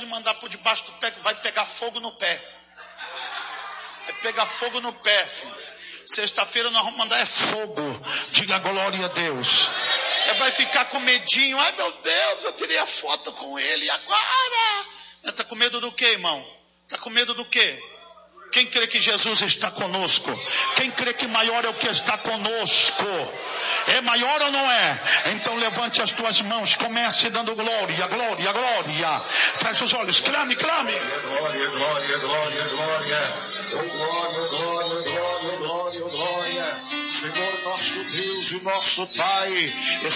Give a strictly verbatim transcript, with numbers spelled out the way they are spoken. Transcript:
pode mandar por debaixo do pé, que vai pegar fogo no pé. Vai pegar fogo no pé, filho. Sexta-feira nós vamos mandar é fogo. Diga glória a Deus. É, vai ficar com medinho. Ai, meu Deus, eu tirei a foto com ele. E agora? Está com medo do quê, irmão? Está com medo do quê? Quem crê que Jesus está conosco? Quem crê que maior é o que está conosco? É maior ou não é? Então levante as tuas mãos, comece dando glória, glória, glória. Feche os olhos, clame, clame. Glória, glória, glória, glória. Oh, glória, glória, glória, glória, glória. Senhor nosso Deus e nosso Pai.